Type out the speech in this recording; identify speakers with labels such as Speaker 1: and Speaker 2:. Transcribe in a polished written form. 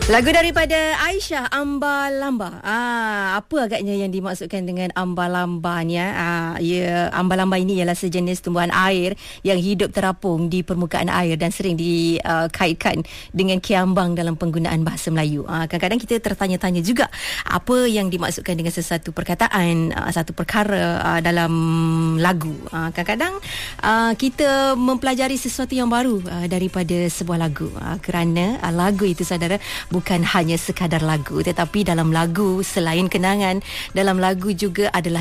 Speaker 1: Lagu daripada Aisyah, Amba-Lamba. Apa agaknya yang dimaksudkan dengan amba-lamba ni? Amba-lamba ini ialah sejenis tumbuhan air yang hidup terapung di permukaan air dan sering dikaitkan dengan kiambang dalam penggunaan bahasa Melayu. Kadang-kadang kita tertanya-tanya juga apa yang dimaksudkan dengan sesuatu perkataan, satu perkara dalam lagu. Kadang-kadang kita mempelajari sesuatu yang baru daripada sebuah lagu, kerana lagu itu, saudara, bukan hanya sekadar lagu, tetapi dalam lagu selain kenangan, dalam lagu juga adalah